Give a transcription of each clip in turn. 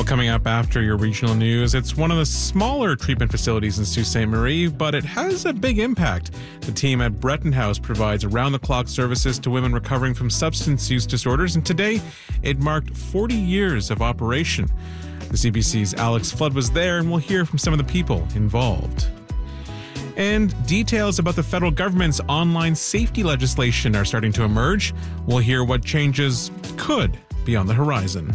Coming up after your regional news, it's one of the smaller treatment facilities in Sault Ste. Marie, but it has a big impact. The team at Breton House provides around-the-clock services to women recovering from substance use disorders, and today it marked 40 years of operation. The CBC's Alex Flood was there, and we'll hear from some of the people involved. And details about the federal government's online safety legislation are starting to emerge. We'll hear what changes could be on the horizon.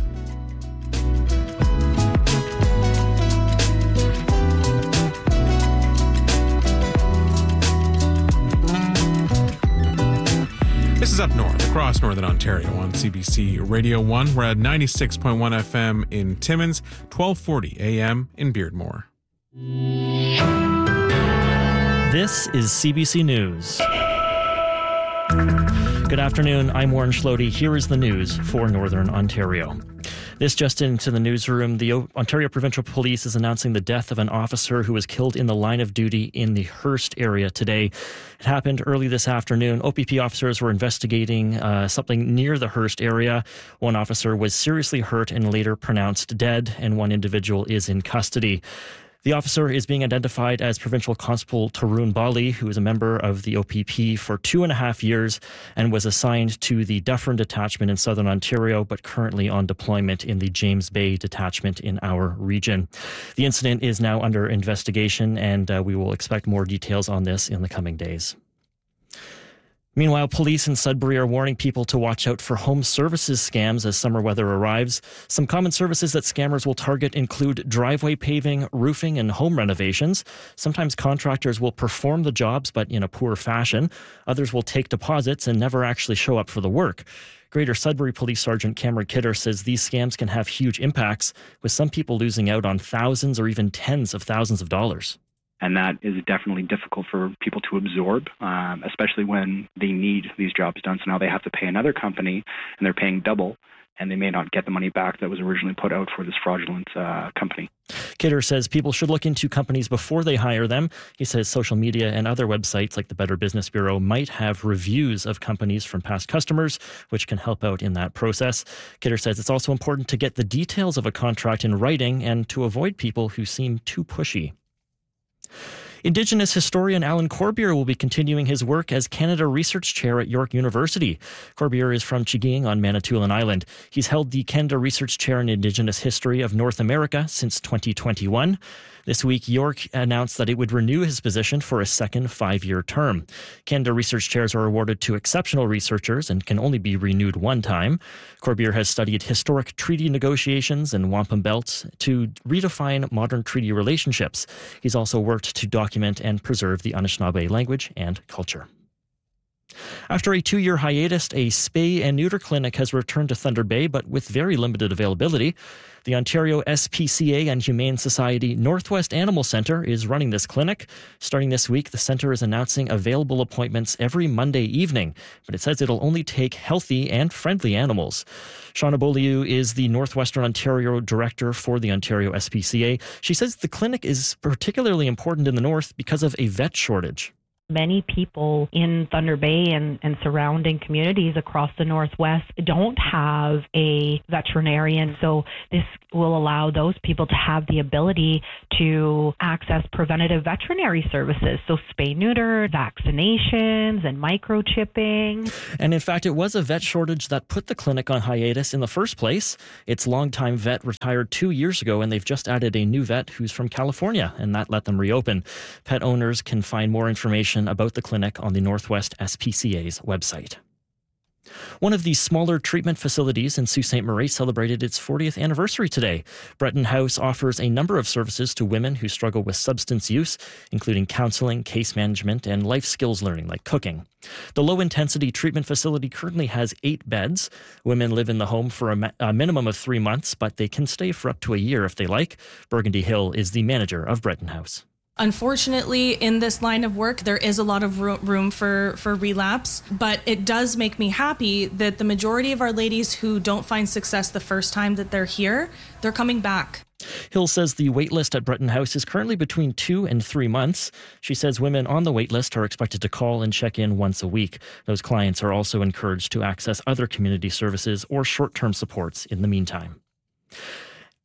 This is Up North, across Northern Ontario on CBC Radio 1. We're at 96.1 FM in Timmins, 1240 AM in Beardmore. This is CBC News. Good afternoon, I'm Warren Schlody. Here is the news for Northern Ontario. This just into the newsroom, the Ontario Provincial Police is announcing the death of an officer who was killed in the line of duty in the Hearst area today. It happened early this afternoon. OPP officers were investigating something near the Hearst area. One officer was seriously hurt and later pronounced dead, and one individual is in custody. The officer is being identified as Provincial Constable Tarun Bali, who is a member of the OPP for 2.5 years and was assigned to the Dufferin Detachment in Southern Ontario, but currently on deployment in the James Bay Detachment in our region. The incident is now under investigation, and we will expect more details on this in the coming days. Meanwhile, police in Sudbury are warning people to watch out for home services scams as summer weather arrives. Some common services that scammers will target include driveway paving, roofing, and home renovations. Sometimes contractors will perform the jobs, but in a poor fashion. Others will take deposits and never actually show up for the work. Greater Sudbury Police Sergeant Cameron Kidder says these scams can have huge impacts, with some people losing out on thousands or even tens of thousands of dollars. And that is definitely difficult for people to absorb, especially when they need these jobs done. So now they have to pay another company, and they're paying double, and they may not get the money back that was originally put out for this fraudulent company. Kidder says people should look into companies before they hire them. He says social media and other websites like the Better Business Bureau might have reviews of companies from past customers, which can help out in that process. Kidder says it's also important to get the details of a contract in writing and to avoid people who seem too pushy. Indigenous historian Alan Corbier will be continuing his work as Canada Research Chair at York University. Corbier is from Chiging on Manitoulin Island. He's held the Canada Research Chair in Indigenous History of North America since 2021. This week, York announced that it would renew his position for a second 5-year term. Canada Research Chairs are awarded to exceptional researchers and can only be renewed one time. Corbier has studied historic treaty negotiations and wampum belts to redefine modern treaty relationships. He's also worked to document and preserve the Anishinaabe language and culture. After a 2-year hiatus, a spay and neuter clinic has returned to Thunder Bay, but with very limited availability. The Ontario SPCA and Humane Society Northwest Animal Centre is running this clinic. Starting this week, the centre is announcing available appointments every Monday evening, but it says it'll only take healthy and friendly animals. Shauna Beaulieu is the Northwestern Ontario Director for the Ontario SPCA. She says the clinic is particularly important in the north because of a vet shortage. Many people in Thunder Bay and surrounding communities across the Northwest don't have a veterinarian, so this will allow those people to have the ability to access preventative veterinary services, so spay-neuter, vaccinations, and microchipping. And in fact, it was a vet shortage that put the clinic on hiatus in the first place. Its longtime vet retired 2 years ago, and they've just added a new vet who's from California, and that let them reopen. Pet owners can find more information about the clinic on the Northwest SPCA's website. One of the smaller treatment facilities in Sault Ste. Marie celebrated its 40th anniversary today. Breton House offers a number of services to women who struggle with substance use, including counseling, case management, and life skills learning like cooking. The low-intensity treatment facility currently has 8 beds. Women live in the home for a minimum of 3 months, but they can stay for up to a year if they like. Burgundy Hill is the manager of Breton House. Unfortunately, in this line of work, there is a lot of room for relapse, but it does make me happy that the majority of our ladies who don't find success the first time that they're here, they're coming back. Hill says the waitlist at Breton House is currently between 2 and 3 months. She says women on the waitlist are expected to call and check in once a week. Those clients are also encouraged to access other community services or short-term supports in the meantime.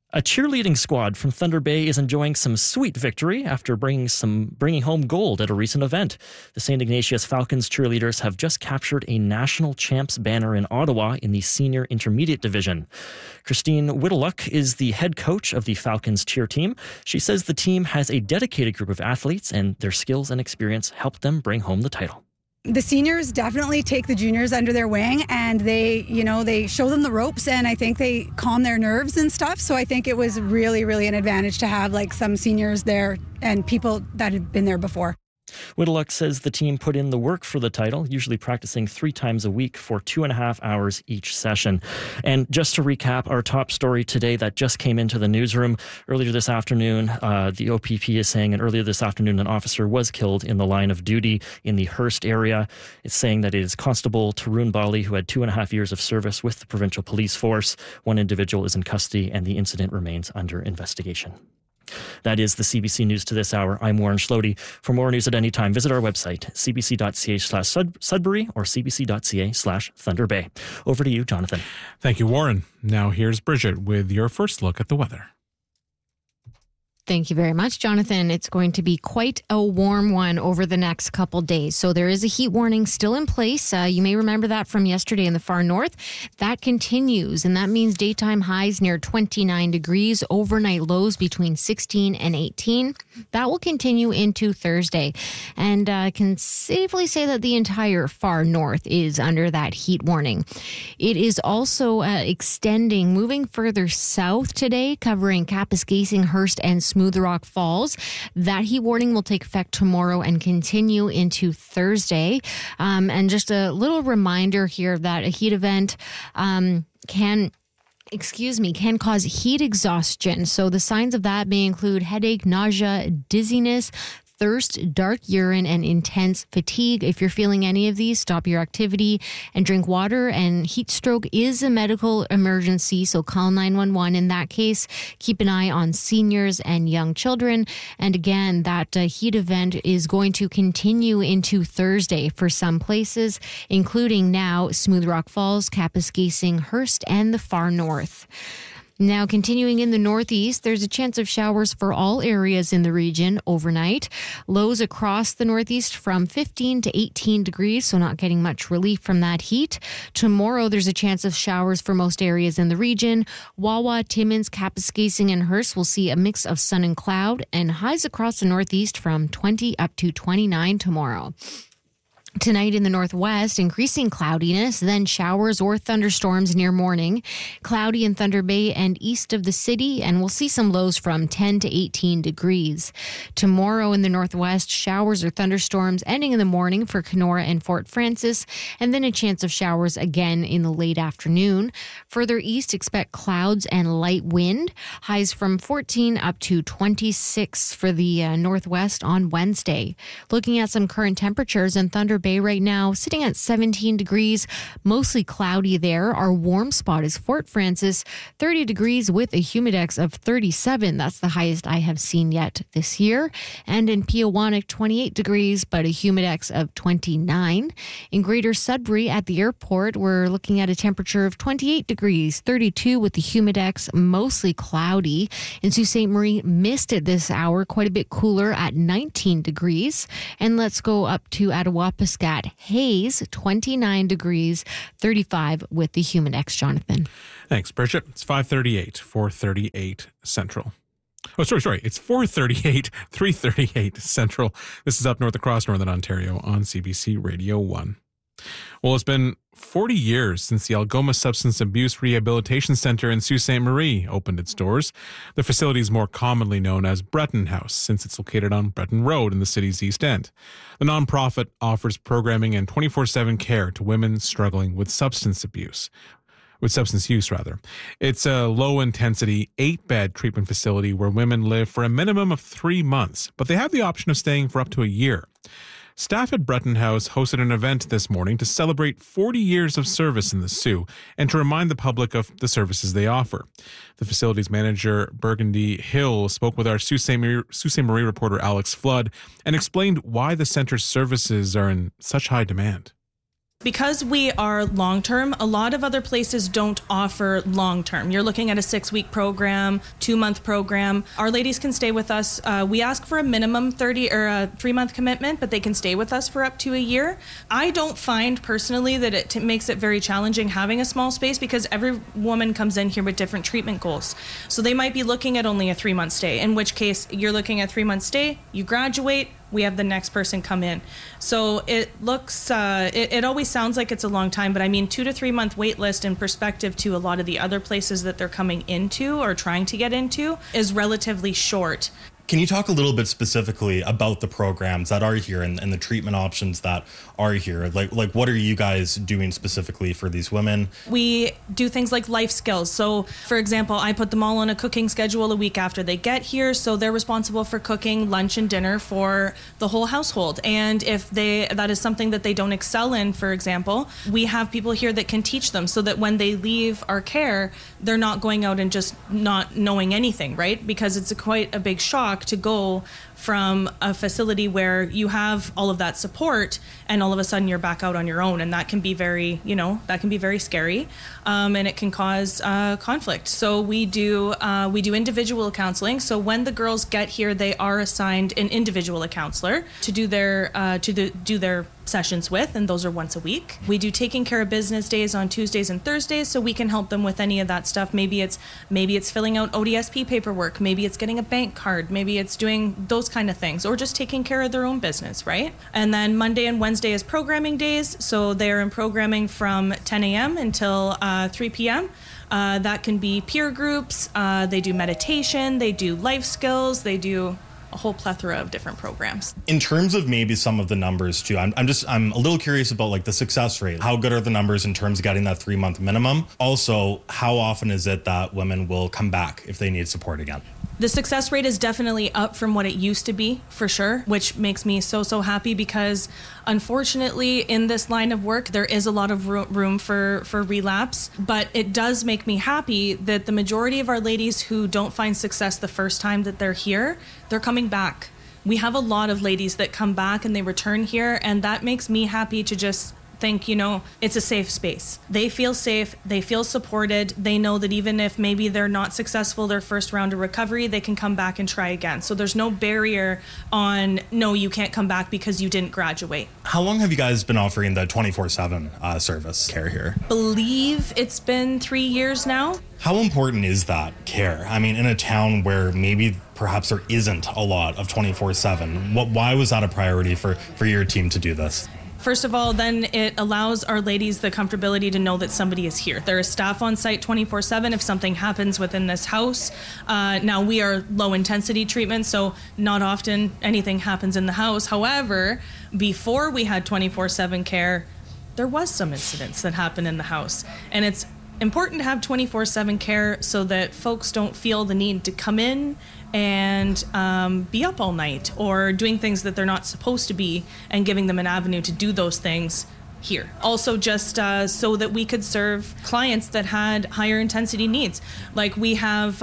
A cheerleading squad from Thunder Bay is enjoying some sweet victory after bringing home gold at a recent event. The St. Ignatius Falcons cheerleaders have just captured a national champs banner in Ottawa in the senior intermediate division. Christine Whitteluck is the head coach of the Falcons cheer team. She says the team has a dedicated group of athletes and their skills and experience helped them bring home the title. The seniors definitely take the juniors under their wing and they show them the ropes, and I think they calm their nerves and stuff. So I think it was really, really an advantage to have like some seniors there and people that had been there before. Whitteluck says the team put in the work for the title, usually practicing 3 times a week for 2.5 hours each session. And just to recap our top story today that just came into the newsroom earlier this afternoon, the OPP is saying, and earlier this afternoon, an officer was killed in the line of duty in the Hearst area. It's saying that it is Constable Tarun Bali, who had 2.5 years of service with the provincial police force. One individual is in custody and the incident remains under investigation. That is the CBC News to this hour. I'm Warren Schlody. For more news at any time, visit our website, cbc.ca/Sudbury or cbc.ca/Thunder Bay. Over to you, Jonathan. Thank you, Warren. Now here's Bridget with your first look at the weather. Thank you very much, Jonathan. It's going to be quite a warm one over the next couple days. So there is a heat warning still in place. You may remember that from yesterday in the far north. That continues, and that means daytime highs near 29 degrees, overnight lows between 16 and 18. That will continue into Thursday. And I can safely say that the entire far north is under that heat warning. It is also extending, moving further south today, covering Kapuskasing, Hearst, and Smooth Rock Falls. That heat warning will take effect tomorrow and continue into Thursday. And just a little reminder here that a heat event can cause heat exhaustion. So the signs of that may include headache, nausea, dizziness, thirst, dark urine, and intense fatigue. If you're feeling any of these, stop your activity and drink water. And heat stroke is a medical emergency, so call 911. In that case, keep an eye on seniors and young children. And again, that heat event is going to continue into Thursday for some places, including now Smooth Rock Falls, Kapuskasing, Hearst, and the far north. Now, continuing in the northeast, there's a chance of showers for all areas in the region overnight. Lows across the northeast from 15 to 18 degrees, so not getting much relief from that heat. Tomorrow, there's a chance of showers for most areas in the region. Wawa, Timmins, Kapuskasing, and Hearst will see a mix of sun and cloud, and highs across the northeast from 20 up to 29 tomorrow. Tonight in the northwest, increasing cloudiness, then showers or thunderstorms near morning. Cloudy in Thunder Bay and east of the city, and we'll see some lows from 10 to 18 degrees. Tomorrow in the northwest, showers or thunderstorms ending in the morning for Kenora and Fort Francis, and then a chance of showers again in the late afternoon. Further east, expect clouds and light wind. Highs from 14 up to 26 for the northwest on Wednesday. Looking at some current temperatures in Thunder Bay right now, sitting at 17 degrees, mostly cloudy there. Our warm spot is Fort Francis, 30 degrees with a humidex of 37. That's the highest I have seen yet this year. And in Peawanuck, 28 degrees, but a humidex of 29. In Greater Sudbury at the airport, we're looking at a temperature of 28 degrees, 32 with the humidex, mostly cloudy. In Sault Ste. Marie, missed it this hour, quite a bit cooler at 19 degrees. And let's go up to Attawapiskat. Hayes, 29 degrees, 35 with the humidex, Jonathan. Thanks, Bridget. It's 5:38, 4:38 Central. Oh, sorry. It's 4:38, 3:38 Central. This is up north across Northern Ontario on CBC Radio 1. Well, it's been 40 years since the Algoma Substance Abuse Rehabilitation Centre in Sault Ste. Marie opened its doors. The facility is more commonly known as Breton House, since it's located on Breton Road in the city's East End. The nonprofit offers programming and 24/7 care to women struggling with substance use. It's a low-intensity, 8-bed treatment facility where women live for a minimum of 3 months, but they have the option of staying for up to a year. Staff at Breton House hosted an event this morning to celebrate 40 years of service in the Soo and to remind the public of the services they offer. The facility's manager, Burgundy Hill, spoke with our Sault Ste. Marie reporter Alex Flood and explained why the center's services are in such high demand. Because we are long-term, a lot of other places don't offer long-term. You're looking at a 6-week program, 2-month program. Our ladies can stay with us. We ask for a minimum 30 or a 3-month commitment, but they can stay with us for up to a year. I don't find personally that it makes it very challenging having a small space because every woman comes in here with different treatment goals. So they might be looking at only a 3-month stay, in which case you're looking at 3-month stay, you graduate, we have the next person come in. So it looks, it always sounds like it's a long time, but I mean 2 to 3 month wait list in perspective to a lot of the other places that they're coming into or trying to get into is relatively short. Can you talk a little bit specifically about the programs that are here and the treatment options that are here? Like what are you guys doing specifically for these women? We do things like life skills. So, for example, I put them all on a cooking schedule a week after they get here. So they're responsible for cooking lunch and dinner for the whole household. And if that is something that they don't excel in, for example, we have people here that can teach them so that when they leave our care, they're not going out and just not knowing anything, right? Because it's quite a big shock to go from a facility where you have all of that support and all of a sudden you're back out on your own, and that can be very, that can be very scary, and it can cause conflict. So we do individual counseling. So when the girls get here, they are assigned an individual counselor to do their sessions with, and those are once a week. We do taking care of business days on Tuesdays and Thursdays, so we can help them with any of that stuff. Maybe it's filling out ODSP paperwork, maybe it's getting a bank card, maybe it's doing those kind of things, or just taking care of their own business, right? And then Monday and Wednesday is programming days, so they're in programming from 10 a.m. until 3 p.m. That can be peer groups, they do meditation, they do life skills, they do a whole plethora of different programs. In terms of maybe some of the numbers too, I'm a little curious about like the success rate. How good are the numbers in terms of getting that 3-month minimum? Also, how often is it that women will come back if they need support again? The success rate is definitely up from what it used to be, for sure, which makes me so happy because unfortunately in this line of work, there is a lot of room for relapse, but it does make me happy that the majority of our ladies who don't find success the first time that they're here, they're coming back. We have a lot of ladies that come back and they return here, and that makes me happy to just think, it's a safe space. They feel safe, they feel supported, they know that even if maybe they're not successful their first round of recovery, they can come back and try again. So there's no barrier on, no, you can't come back because you didn't graduate. How long have you guys been offering the 24/7 service care here? I believe it's been 3 years now. How important is that care? I mean, in a town where maybe perhaps there isn't a lot of 24/7, why was that a priority for your team to do this? First of all, then it allows our ladies the comfortability to know that somebody is here. There is staff on site 24/7 if something happens within this house. Now, we are low intensity treatment, so not often anything happens in the house. However, before we had 24/7 care, there was some incidents that happened in the house. And it's important to have 24/7 care so that folks don't feel the need to come in and be up all night or doing things that they're not supposed to be, and giving them an avenue to do those things here. Also, just so that we could serve clients that had higher intensity needs. Like we have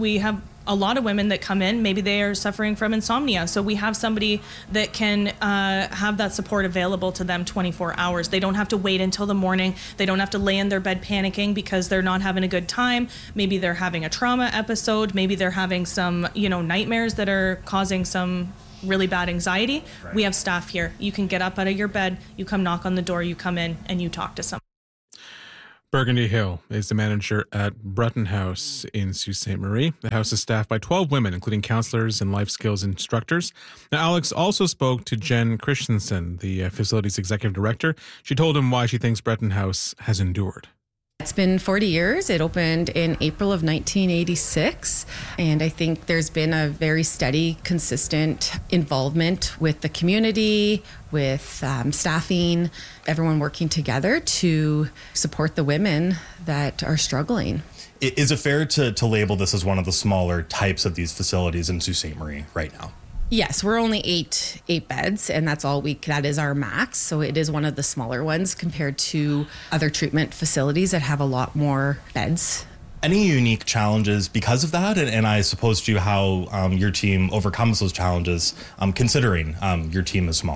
a lot of women that come in, maybe they are suffering from insomnia. So we have somebody that can have that support available to them 24 hours. They don't have to wait until the morning. They don't have to lay in their bed panicking because they're not having a good time. Maybe they're having a trauma episode. Maybe they're having some, nightmares that are causing some really bad anxiety. Right. We have staff here. You can get up out of your bed, you come knock on the door, you come in and you talk to someone. Burgundy Hill is the manager at Breton House in Sault Ste. Marie. The house is staffed by 12 women, including counselors and life skills instructors. Now, Alex also spoke to Jen Christensen, the facility's executive director. She told him why she thinks Breton House has endured. It's been 40 years. It opened in April of 1986. And I think there's been a very steady, consistent involvement with the community, with staffing, everyone working together to support the women that are struggling. Is it fair to label this as one of the smaller types of these facilities in Sault Ste. Marie right now? Yes, we're only eight beds, and that's all that is our max. So it is one of the smaller ones compared to other treatment facilities that have a lot more beds. Any unique challenges because of that? And I suppose to how your team overcomes those challenges, considering your team is smaller.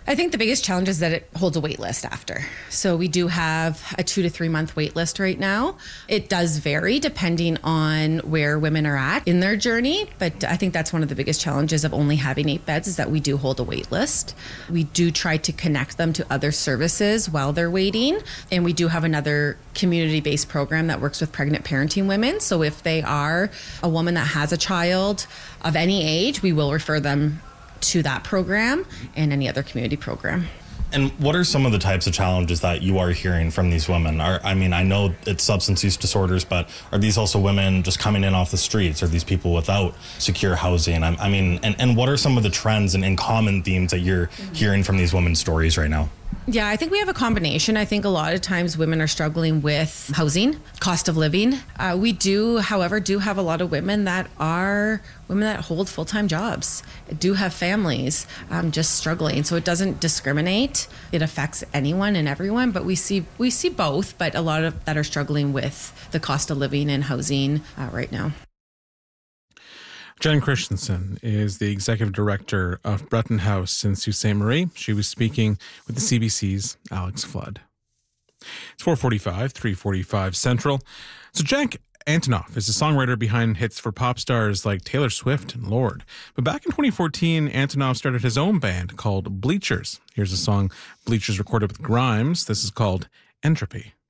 I think the biggest challenge is that it holds a wait list after. So we do have a 2 to 3 month wait list right now. It does vary depending on where women are at in their journey, but I think that's one of the biggest challenges of only having 8 beds is that we do hold a wait list. We do try to connect them to other services while they're waiting, and we do have another community-based program that works with pregnant parenting women. So if they are a woman that has a child of any age, we will refer them to that program and any other community program. And what are some of the types of challenges that you are hearing from these women? I know it's substance use disorders, but are these also women just coming in off the streets? Are these people without secure housing? And what are some of the trends and common themes that you're hearing from these women's stories right now? Yeah, I think we have a combination. I think a lot of times women are struggling with housing, cost of living. We do, however, have a lot of women that hold full-time jobs, do have families, just struggling. So it doesn't discriminate. It affects anyone and everyone, but we see both, but a lot of that are struggling with the cost of living and housing right now. Jen Christensen is the executive director of Breton House in Sault Ste. Marie. She was speaking with the CBC's Alex Flood. It's 4:45, 3:45 Central. So Jack Antonoff is the songwriter behind hits for pop stars like Taylor Swift and Lorde. But back in 2014, Antonoff started his own band called Bleachers. Here's a song Bleachers recorded with Grimes. This is called Entropy.